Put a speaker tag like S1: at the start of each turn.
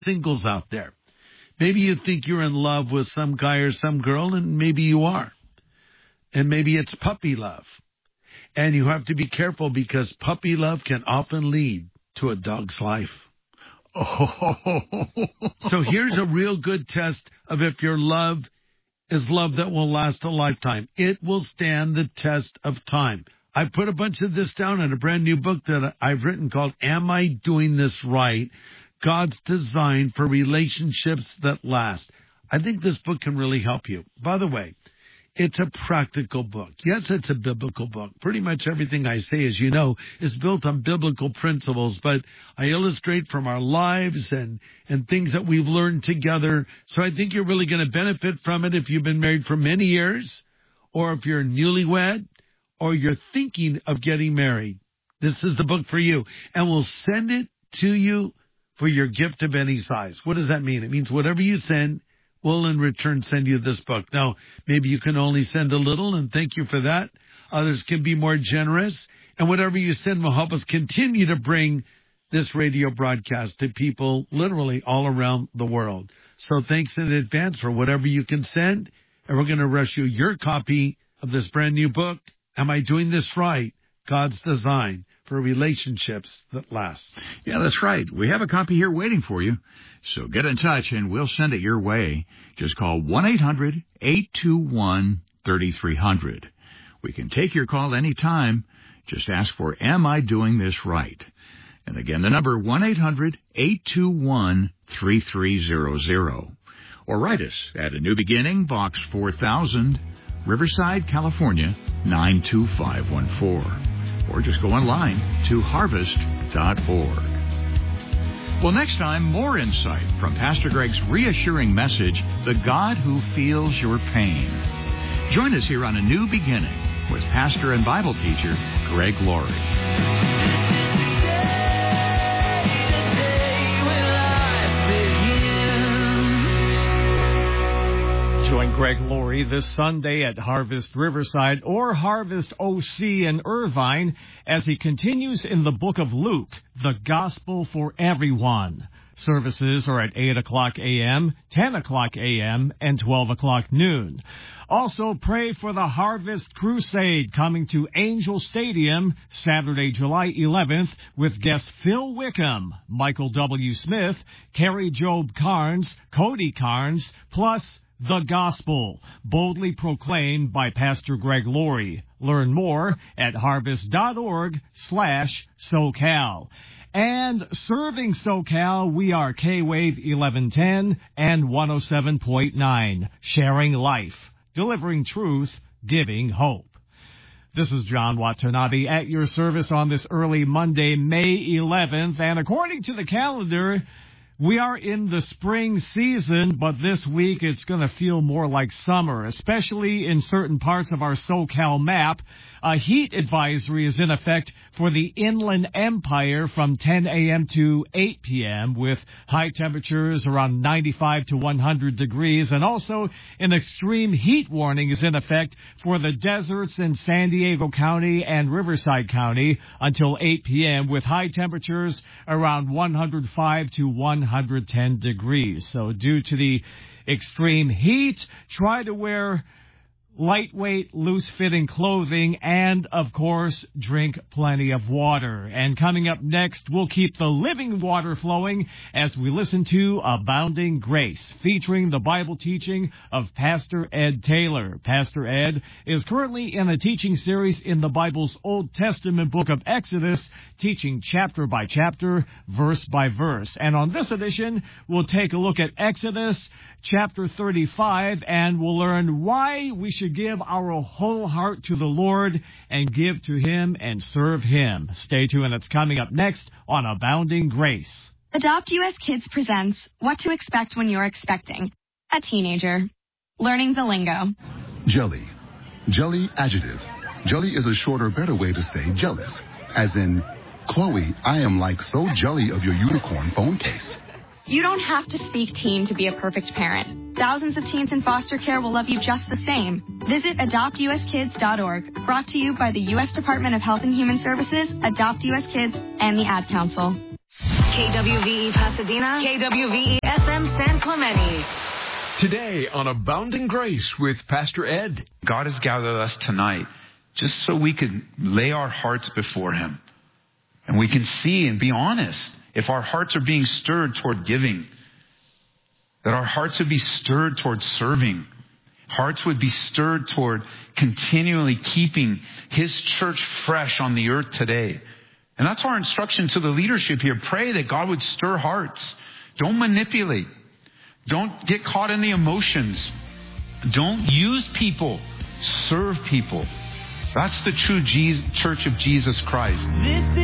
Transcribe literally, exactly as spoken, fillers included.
S1: singles out there. Maybe you think you're in love with some guy or some girl, and maybe you are. And maybe it's puppy love. And you have to be careful because puppy love can often lead to a dog's life. Oh. So here's a real good test of if your love is love that will last a lifetime. It will stand the test of time. I put a bunch of this down in a brand new book that I've written called Am I Doing This Right? God's Design for Relationships That Last. I think this book can really help you. By the way, it's a practical book. Yes, it's a biblical book. Pretty much everything I say, as you know, is built on biblical principles, but I illustrate from our lives and, and things that we've learned together. So I think you're really going to benefit from it if you've been married for many years, or if you're newlywed, or you're thinking of getting married. This is the book for you. And we'll send it to you for your gift of any size. What does that mean? It means whatever you send, we'll in return send you this book. Now, maybe you can only send a little, and thank you for that. Others can be more generous. And whatever you send will help us continue to bring this radio broadcast to people literally all around the world. So thanks in advance for whatever you can send. And we're going to rush you your copy of this brand new book, Am I Doing This Right? God's Design for Relationships That Last.
S2: Yeah, that's right. We have a copy here waiting for you. So get in touch and we'll send it your way. Just call one eight hundred eight two one three three zero zero. We can take your call anytime. Just ask for Am I Doing This Right? And again, the number one eight hundred eight two one three three zero zero. Or write us at A New Beginning, Box four thousand, Riverside, California, nine two five one four. Or just go online to harvest dot org. Well, next time, more insight from Pastor Greg's reassuring message, The God Who Feels Your Pain. Join us here on A New Beginning with pastor and Bible teacher Greg Laurie.
S3: Join Greg Laurie this Sunday at Harvest Riverside or Harvest O C in Irvine as he continues in the book of Luke, the Gospel for Everyone. Services are at eight o'clock a.m., ten o'clock a.m., and twelve o'clock noon. Also, pray for the Harvest Crusade coming to Angel Stadium Saturday, July eleventh with guests Phil Wickham, Michael W. Smith, Carrie Job Carnes, Cody Carnes, plus The Gospel, boldly proclaimed by Pastor Greg Laurie. Learn more at harvest.org slash SoCal. And serving SoCal, we are K-Wave eleven ten and one oh seven point nine, sharing life, delivering truth, giving hope. This is John Watanabe at your service on this early Monday, May eleventh. And according to the calendar, we are in the spring season, but this week it's going to feel more like summer, especially in certain parts of our SoCal map. A heat advisory is in effect for the Inland Empire from ten a.m. to eight p.m. with high temperatures around ninety-five to one hundred degrees. And also an extreme heat warning is in effect for the deserts in San Diego County and Riverside County until eight p.m. with high temperatures around one hundred five to one hundred ten degrees. So due to the extreme heat, try to wear lightweight, loose-fitting clothing, and, of course, drink plenty of water. And coming up next, we'll keep the living water flowing as we listen to Abounding Grace, featuring the Bible teaching of Pastor Ed Taylor. Pastor Ed is currently in a teaching series in the Bible's Old Testament book of Exodus, teaching chapter by chapter, verse by verse. And on this edition, we'll take a look at Exodus chapter thirty-five, and we'll learn why we should give our whole heart to the Lord and give to Him and serve Him. Stay tuned. It's coming up next on Abounding Grace.
S4: Adopt U S Kids presents What to Expect When You're Expecting a Teenager. Learning the lingo.
S5: Jelly. Jelly adjective. Jelly is a shorter, better way to say jealous. As in, Chloe, I am like so jelly of your unicorn phone case.
S4: You don't have to speak teen to be a perfect parent. Thousands of teens in foster care will love you just the same. Visit adopt u s kids dot org, brought to you by the U S Department of Health and Human Services, Adopt U S Kids, and the Ad Council.
S6: K W V E Pasadena, K W V E F M San Clemente.
S7: Today on Abounding Grace with Pastor Ed.
S8: God has gathered us tonight just so we can lay our hearts before Him. And we can see and be honest if our hearts are being stirred toward giving, that our hearts would be stirred toward serving. Hearts would be stirred toward continually keeping His church fresh on the earth today. And that's our instruction to the leadership here. Pray that God would stir hearts. Don't manipulate. Don't get caught in the emotions. Don't use people. Serve people. That's the true Jesus, Church of Jesus Christ. This